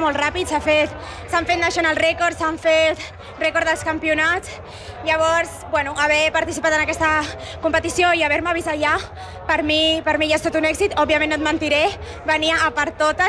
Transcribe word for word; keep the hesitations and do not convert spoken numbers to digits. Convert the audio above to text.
molt ràpid, s'ha fet, s'han fet national records, s'han fet rècord dels campionats. Llavors, bueno, haver participat en aquesta competició i haver-me vist allà, per mi, per mi ja és tot un èxit. Òbviament no et mentiré, venia a per totes,